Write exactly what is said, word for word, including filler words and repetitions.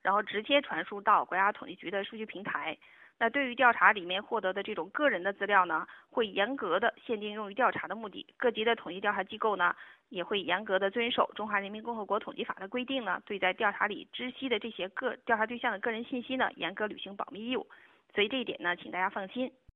然后直接传输到国家统计局的数据平台。那对于调查里面获得的这种个人的资料呢，会严格的限定用于调查的目的。各级的统计调查机构呢，也会严格的遵守《中华人民共和国统计法》的规定呢，对在调查里知悉的这些个调查对象的个人信息呢，严格履行保密义务。所以这一点呢，请大家放心。